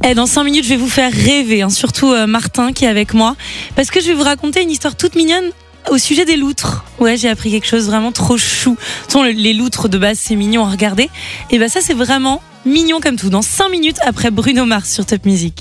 Dans 5 minutes, je vais vous faire rêver, surtout Martin qui est avec moi, parce que je vais vous raconter une histoire toute mignonne au sujet des loutres. Ouais, j'ai appris quelque chose vraiment trop chou. De toute façon, les loutres de base, c'est mignon à regarder. Et ça, c'est vraiment mignon comme tout. Dans 5 minutes après Bruno Mars sur Top Music.